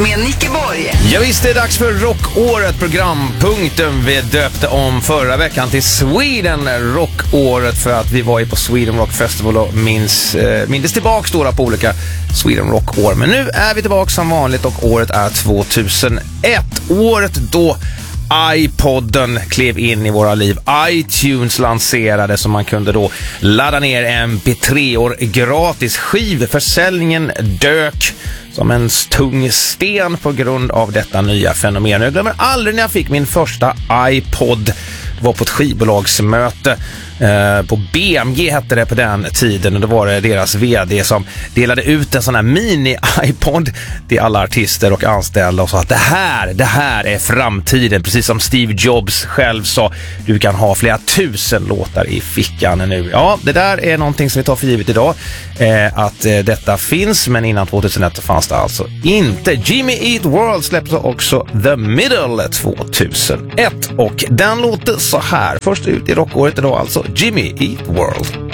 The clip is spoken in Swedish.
med Nicke Borg. Ja, visst, det är dags för Rockåret, programpunkten vi döpte om förra veckan till Sweden Rockåret för att vi var ju på Sweden Rock Festival och mindes tillbaka stora på olika Sweden Rock-år. Men nu är vi tillbaka som vanligt och året är 2001. Året då iPodden klev in i våra liv. iTunes lanserade så man kunde då ladda ner MP3-or gratis. Skivförsäljningen dök som en tung sten på grund av detta nya fenomen. Jag glömmer aldrig när jag fick min första iPod. Det var på ett skivbolagsmöte på BMG hette det på den tiden, och då var det deras vd som delade ut en sån här mini-iPod till alla artister och anställda och sa att det här är framtiden, precis som Steve Jobs själv sa, du kan ha flera tusen låtar i fickan nu. Ja, det där är någonting som vi tar för givet idag, att detta finns, men innan 2001 så fanns det alltså inte. Jimmy Eat World släppte också The Middle 2001 och den låter så här. Först ut i rockåret idag alltså Jimmy Eat World.